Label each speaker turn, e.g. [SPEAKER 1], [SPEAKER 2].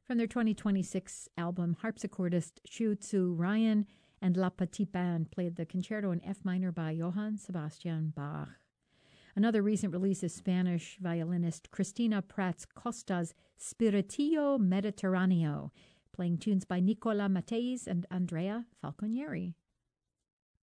[SPEAKER 1] From their 2026 album, harpsichordist Xu Tzu Ryan and La Petite Band played the concerto in F minor by Johann Sebastian Bach. Another recent release is Spanish violinist Cristina Prats Costa's Spiritillo Mediterraneo, playing tunes by Nicola Matteis and Andrea Falconieri.